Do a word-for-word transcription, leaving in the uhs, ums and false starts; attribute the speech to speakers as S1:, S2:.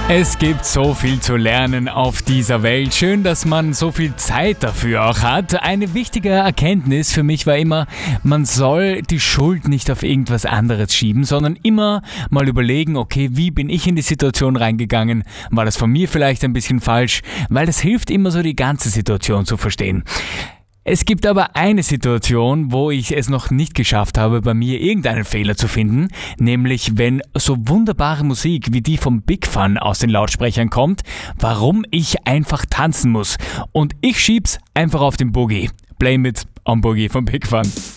S1: Es gibt so viel zu lernen auf dieser Welt. Schön, dass man so viel Zeit dafür auch hat. Eine wichtige Erkenntnis für mich war immer, man soll die Schuld nicht auf irgendwas anderes schieben, sondern immer mal überlegen, okay, wie bin ich in die Situation reingegangen? War das von mir vielleicht ein bisschen falsch? Weil das hilft immer so, die ganze Situation zu verstehen. Es gibt aber eine Situation, wo ich es noch nicht geschafft habe, bei mir irgendeinen Fehler zu finden, nämlich wenn so wunderbare Musik wie die vom Big Fun aus den Lautsprechern kommt, warum ich einfach tanzen muss. Und ich schieb's einfach auf den Boogie. Blame it on Boogie vom Big Fun.